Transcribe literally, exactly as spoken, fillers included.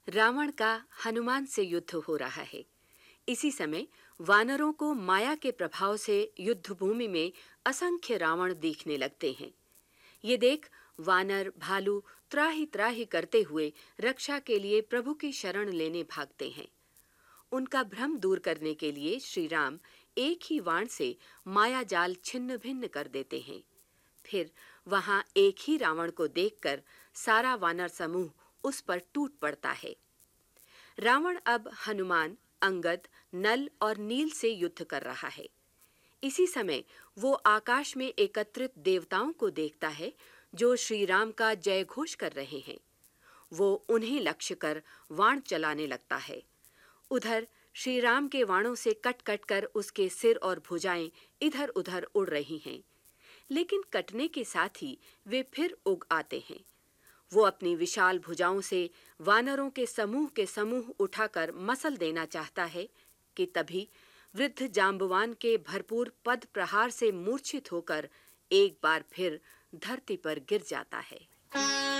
रावण का हनुमान से युद्ध हो रहा है। इसी समय वानरों को माया के प्रभाव से युद्ध भूमि में असंख्य रावण दिखने लगते हैं। ये देख वानर भालू त्राहि त्राहि करते हुए रक्षा के लिए प्रभु की शरण लेने भागते हैं। उनका भ्रम दूर करने के लिए श्री राम एक ही वाण से माया जाल छिन्न भिन्न कर देते हैं। फिर वहां एक ही रावण को देखकर सारा वानर समूह उस पर टूट पड़ता है। रावण अब हनुमान, अंगद, नल और नील से युद्ध कर रहा है। इसी समय वो आकाश में एकत्रित देवताओं को देखता है जो श्री राम का जय घोष कर रहे हैं। वो उन्हें लक्ष्य कर वाण चलाने लगता है। उधर श्री राम के वाणों से कट कट कर उसके सिर और भुजाएं इधर-उधर उड़ रही हैं, लेकिन कटने के साथ ही वे फिर उग आते हैं। वो अपनी विशाल भुजाओं से वानरों के समूह के समूह उठाकर मसल देना चाहता है कि तभी वृद्ध जांबवान के भरपूर पद प्रहार से मूर्छित होकर एक बार फिर धरती पर गिर जाता है।